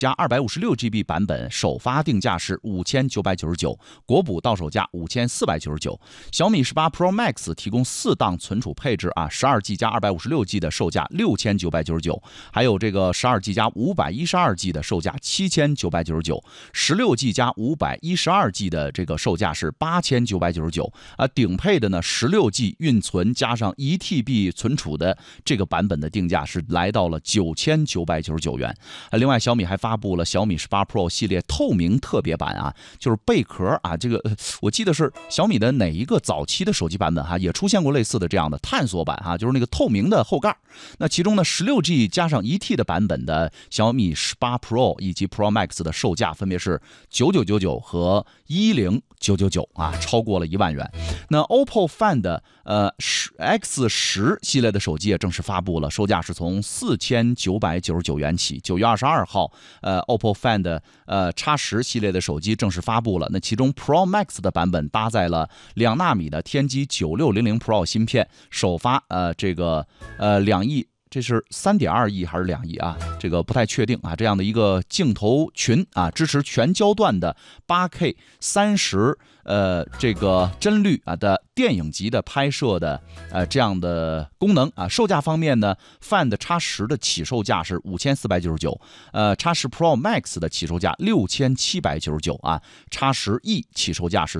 加256GB 版本首发定价是5999，国补到手价5499。小米18 Pro Max 提供4档存储配置啊，12G 加256G 的售价6999，还有这个12G 加512G 的售价7999，16G 加512G 的这个售价是8999啊，顶配的呢16G 运存加上1TB 存储的这个版本的定价是来到了9999元。另外，小米还发布了小米18 Pro 系列透明特别版啊，就是贝壳啊，这个我记得是小米的哪一个早期的手机版本哈，也出现过类似的这样的探索版哈，就是那个透明的后盖。那其中呢16G 加上1T 的版本的小米18 Pro 以及 Pro Max 的售价分别是9999和10999啊，超过了1万元。那 OPPO Find X10 系列的手机也正式发布了，售价是从4999元起。9月22号，OPPO Find X10 系列的手机正式发布了。那其中 Pro Max 的版本搭载了2纳米的天玑9600 Pro 芯片，首发这个2亿。这是3.2亿还是2亿啊？这个不太确定啊。这样的一个镜头群啊，支持全焦段的 8K 30这个帧率啊的电影级的拍摄的这样的功能啊。售价方面呢 ，Find X10 的起售价是5499，X10 Pro Max 的起售价6799啊，X10e 起售价是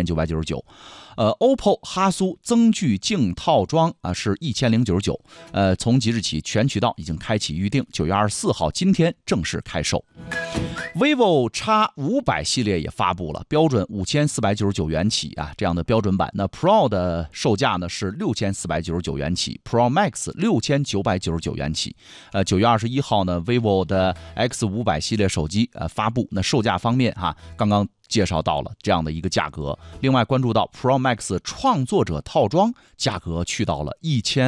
4999。OPPO 哈苏增距镜套装啊是1099，从即日起全渠道已经开启预定，9月24号今天正式开售。vivo X500 系列也发布了，标准5499元起啊，这样的标准版。那 Pro 的售价呢是6499元起 ，Pro Max 6999元起。9月21号呢 ，vivo 的 X500 系列手机发布，那售价方面哈，刚刚介绍到了这样的一个价格。另外关注到 Pro Max 创作者套装价格去到了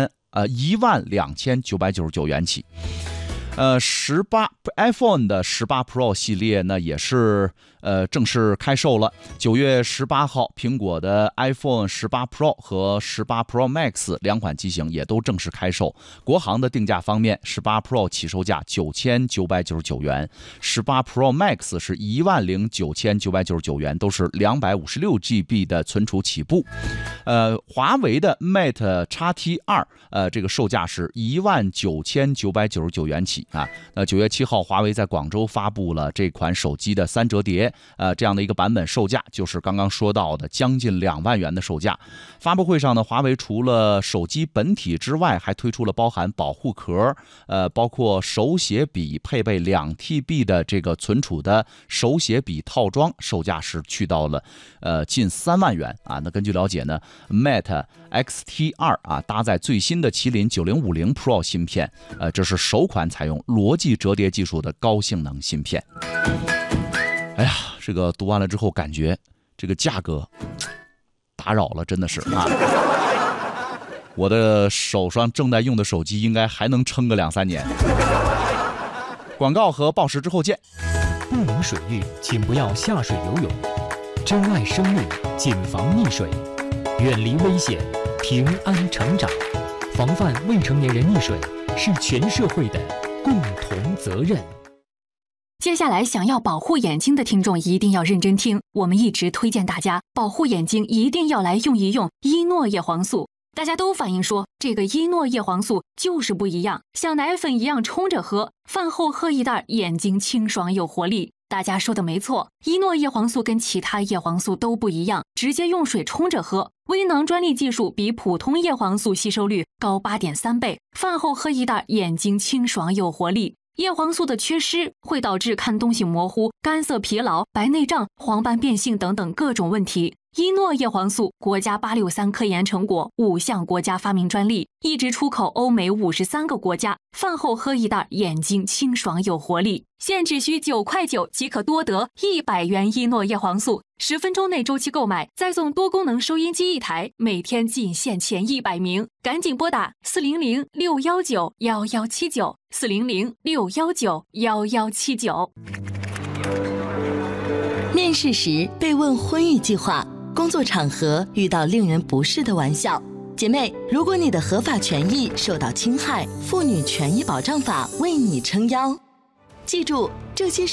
12999元起。iPhone 的18 Pro 系列呢也是正式开售了。9月18号，苹果的 iPhone 18 Pro 和18 Pro Max 两款机型也都正式开售。国行的定价方面，18 Pro 起售价9999元，18 Pro Max 是19999元，都是256GB 的存储起步。华为的 Mate X-T2 这个售价是19999元起啊。9月7号，华为在广州发布了这款手机的3折叠，这样的一个版本，售价就是刚刚说到的将近2万元的售价。发布会上呢，华为除了手机本体之外，还推出了包含保护壳，包括手写笔，配备2TB 的这个存储的手写笔套装，售价是去到了近3万元啊。那根据了解呢 ，Mate X-T2 啊，搭载最新的麒麟9050 Pro 芯片，这是首款采用逻辑折叠技术的高性能芯片。哎呀，这个读完了之后，感觉这个价格打扰了，真的是啊！我的手上正在用的手机应该还能撑个2-3年。广告和报时之后见。 不懂水域，请不要下水游泳。珍爱生命，谨防溺水，远离危险，平安成长。防范未成年人溺水是全社会的共同责任。 接下来想要保护眼睛的听众一定要认真听，我们一直推荐大家保护眼睛一定要来用一用伊诺叶黄素。大家都反映说这个伊诺叶黄素就是不一样，像奶粉一样冲着喝，饭后喝一袋，眼睛清爽有活力。大家说的没错，伊诺叶黄素跟其他叶黄素都不一样，直接用水冲着喝。微囊专利技术比普通叶黄素吸收率高8.3倍，饭后喝一袋，眼睛清爽有活力。叶黄素的缺失会导致看东西模糊、干涩疲劳、白内障、黄斑变性等等各种问题。伊诺叶黄素国家863科研成果，5项国家发明专利，一直出口欧美53个国家。饭后喝一袋，眼睛清爽有活力。现只需9.9块即可多得100元伊诺叶黄素，10分钟内周期购买，再送多功能收音机1台，每天仅限前100名，赶紧拨打400-619-1179，400-619-1179。 面试时被问婚育计划，工作场合遇到令人不适的玩笑，姐妹，如果你的合法权益受到侵害，妇女权益保障法为你撑腰。记住，这些